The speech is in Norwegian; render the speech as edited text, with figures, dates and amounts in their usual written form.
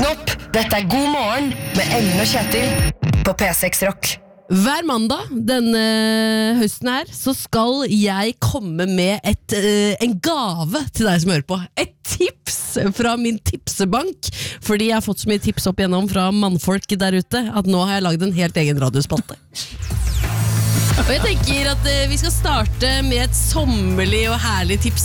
Våkn opp, dette God morgen med Ellen og Kjetil på P6 Rock. Hver mandag denne høsten her så skal jeg komme med en gave til deg som hører på. Et tips fra min tipsebank, fordi jeg har fått så mye tips opp igjennom fra mannfolk der ute, at nå har jeg laget en helt egen radiospalte. Og jeg tenker at vi skal starte med et sommerlig og herlig tips